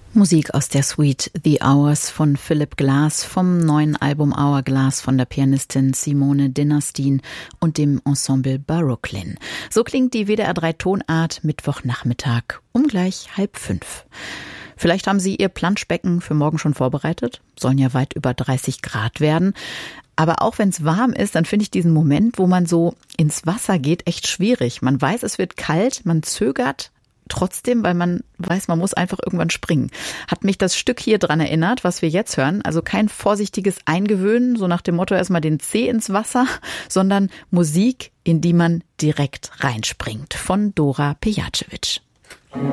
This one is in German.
Musik aus der Suite The Hours von Philip Glass vom neuen Album Hourglass von der Pianistin Simone Dinnerstein und dem Ensemble Barocklin. So klingt die WDR 3 Tonart Mittwochnachmittag um gleich 4:30. Vielleicht haben Sie Ihr Planschbecken für morgen schon vorbereitet. Sollen ja weit über 30 Grad werden. Aber auch wenn es warm ist, dann finde ich diesen Moment, wo man so ins Wasser geht, echt schwierig. Man weiß, es wird kalt, man zögert trotzdem, weil man weiß, man muss einfach irgendwann springen. Hat mich das Stück hier dran erinnert, was wir jetzt hören. Also kein vorsichtiges Eingewöhnen, so nach dem Motto erstmal den Zeh ins Wasser, sondern Musik, in die man direkt reinspringt. Von Dora Pejacevic.